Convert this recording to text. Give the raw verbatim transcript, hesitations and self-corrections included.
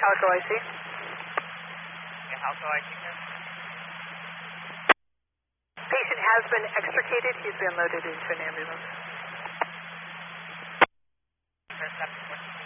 Calico I C. Yeah, Calico I C, sir. Patient has been extricated. He's been loaded into an ambulance. Sir, seven four.